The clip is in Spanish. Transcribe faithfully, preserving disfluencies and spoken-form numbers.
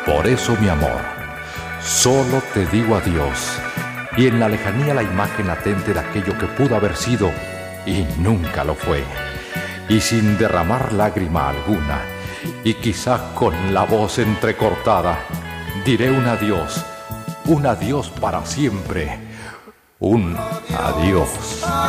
Por eso, mi amor, solo te digo adiós, y en la lejanía la imagen latente de aquello que pudo haber sido y nunca lo fue. Y sin derramar lágrima alguna, y quizá con la voz entrecortada, diré un adiós, un adiós para siempre, un adiós.